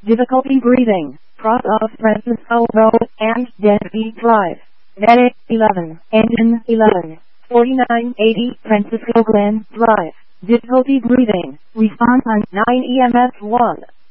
Difficulty breathing. Cross of Francisco Road and Denby Drive. Medic 11. Engine 11. 4980 Francisco Glen Drive. Difficulty breathing. Response on 9 EMS 1.